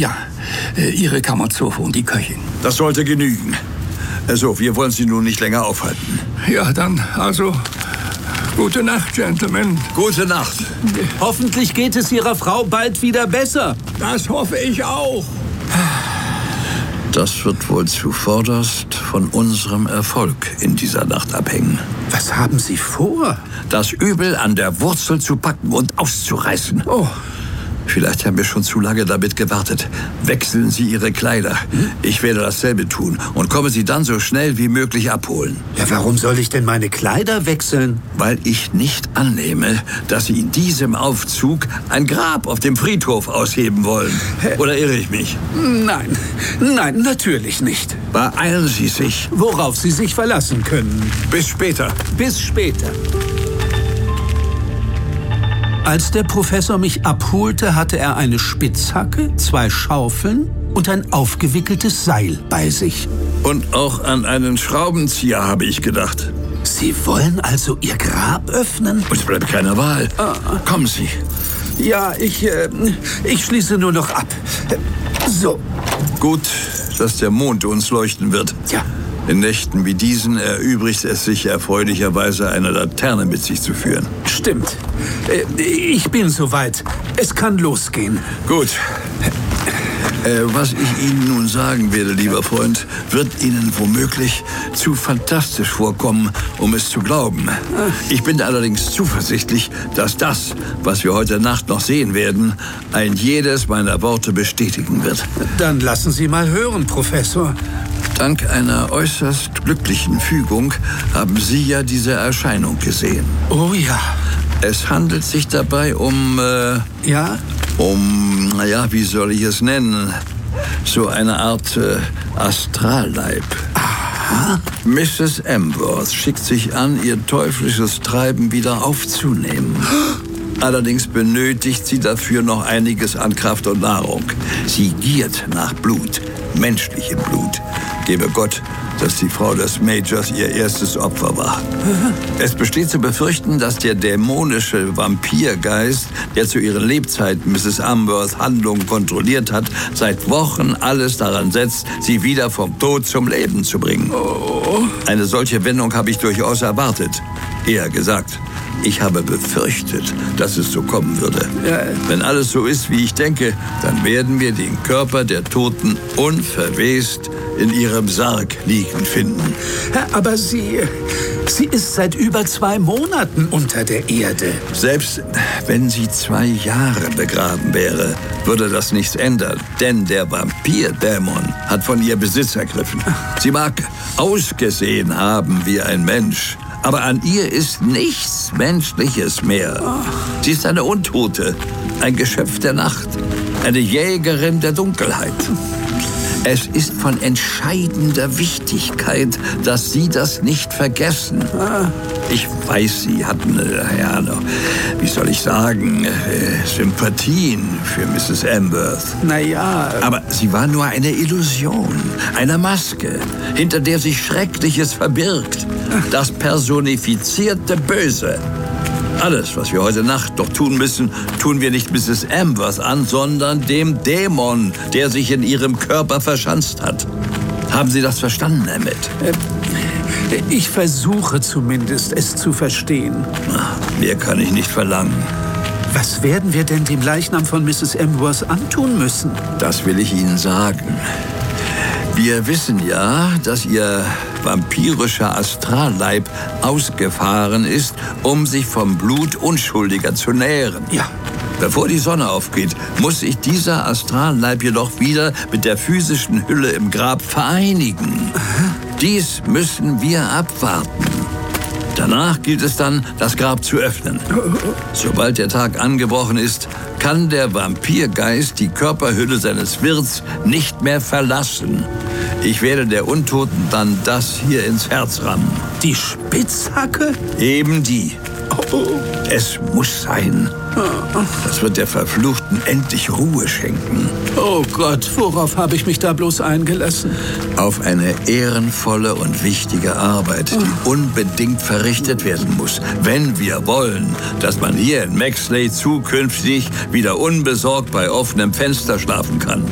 Ja, Ihre Kammerzofe und die Köchin. Das sollte genügen. So, wir wollen Sie nun nicht länger aufhalten. Ja, dann, also, gute Nacht, Gentlemen. Gute Nacht. Hoffentlich geht es Ihrer Frau bald wieder besser. Das hoffe ich auch. Das wird wohl zuvorderst von unserem Erfolg in dieser Nacht abhängen. Was haben Sie vor? Das Übel an der Wurzel zu packen und auszureißen. Oh. Vielleicht haben wir schon zu lange damit gewartet. Wechseln Sie Ihre Kleider. Ich werde dasselbe tun und komme Sie dann so schnell wie möglich abholen. Ja, warum soll ich denn meine Kleider wechseln? Weil ich nicht annehme, dass Sie in diesem Aufzug ein Grab auf dem Friedhof ausheben wollen. Oder irre ich mich? Nein, natürlich nicht. Beeilen Sie sich. Worauf Sie sich verlassen können. Bis später. Bis später. Als der Professor mich abholte, hatte er eine Spitzhacke, 2 Schaufeln und ein aufgewickeltes Seil bei sich. Und auch an einen Schraubenzieher habe ich gedacht. Sie wollen also Ihr Grab öffnen? Uns bleibt keine Wahl. Kommen Sie. Ja, ich schließe nur noch ab. So. Gut, dass der Mond uns leuchten wird. Ja. In Nächten wie diesen erübrigt es sich erfreulicherweise, eine Laterne mit sich zu führen. Stimmt. Ich bin soweit. Es kann losgehen. Gut. Was ich Ihnen nun sagen werde, lieber Freund, wird Ihnen womöglich zu fantastisch vorkommen, um es zu glauben. Ich bin allerdings zuversichtlich, dass das, was wir heute Nacht noch sehen werden, ein jedes meiner Worte bestätigen wird. Dann lassen Sie mal hören, Professor. Dank einer äußerst glücklichen Fügung haben Sie ja diese Erscheinung gesehen. Oh ja. Es handelt sich dabei um, wie soll ich es nennen? So eine Art Astralleib. Aha. Mrs. Amworth schickt sich an, ihr teuflisches Treiben wieder aufzunehmen. Allerdings benötigt sie dafür noch einiges an Kraft und Nahrung. Sie giert nach Blut, menschlichem Blut. Gebe Gott, dass die Frau des Majors ihr erstes Opfer war. Es besteht zu befürchten, dass der dämonische Vampirgeist, der zu ihren Lebzeiten Mrs. Amworths Handlungen kontrolliert hat, seit Wochen alles daran setzt, sie wieder vom Tod zum Leben zu bringen. Eine solche Wendung habe ich durchaus erwartet. Eher gesagt, ich habe befürchtet, dass es so kommen würde. Wenn alles so ist, wie ich denke, dann werden wir den Körper der Toten unverwest in ihrem Sarg liegen finden. Aber sie ist seit über 2 Monaten unter der Erde. Selbst wenn sie 2 Jahre begraben wäre, würde das nichts ändern. Denn der Vampir-Dämon hat von ihr Besitz ergriffen. Sie mag ausgesehen haben wie ein Mensch, aber an ihr ist nichts Menschliches mehr. Sie ist eine Untote, ein Geschöpf der Nacht, eine Jägerin der Dunkelheit. Es ist von entscheidender Wichtigkeit, dass Sie das nicht vergessen. Ich weiß, Sie hatten, wie soll ich sagen, Sympathien für Mrs. Amworth. Naja. Aber sie war nur eine Illusion, eine Maske, hinter der sich Schreckliches verbirgt. Das personifizierte Böse. Alles, was wir heute Nacht noch tun müssen, tun wir nicht Mrs. Amworth an, sondern dem Dämon, der sich in ihrem Körper verschanzt hat. Haben Sie das verstanden, Emmett? Ich versuche zumindest, es zu verstehen. Mehr kann ich nicht verlangen. Was werden wir denn dem Leichnam von Mrs. Amworth antun müssen? Das will ich Ihnen sagen. Wir wissen ja, dass Ihr vampirischer Astralleib ausgefahren ist, um sich vom Blut Unschuldiger zu nähren. Ja. Bevor die Sonne aufgeht, muss sich dieser Astralleib jedoch wieder mit der physischen Hülle im Grab vereinigen. Dies müssen wir abwarten. Danach gilt es dann, das Grab zu öffnen. Sobald der Tag angebrochen ist, kann der Vampirgeist die Körperhülle seines Wirts nicht mehr verlassen. Ich werde der Untoten dann das hier ins Herz rammen. Die Spitzhacke? Eben die. Es muss sein. Das wird der Verfluchten endlich Ruhe schenken. Oh Gott, worauf habe ich mich da bloß eingelassen? Auf eine ehrenvolle und wichtige Arbeit, die unbedingt verrichtet werden muss, wenn wir wollen, dass man hier in Maxley zukünftig wieder unbesorgt bei offenem Fenster schlafen kann.